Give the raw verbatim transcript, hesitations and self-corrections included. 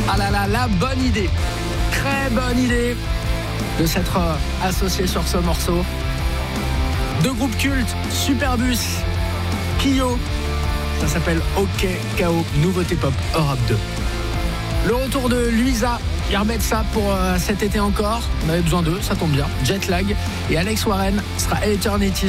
Ah là là, la bonne idée. Très bonne idée de s'être associé sur ce morceau. Deux groupes cultes, Superbus, Kyo. Ça s'appelle OK K O, nouveauté pop Europe deux. Le retour de Luisa, ils remettent ça pour euh, cet été encore. On avait besoin d'eux, ça tombe bien. Jetlag et Alex Warren sera Eternity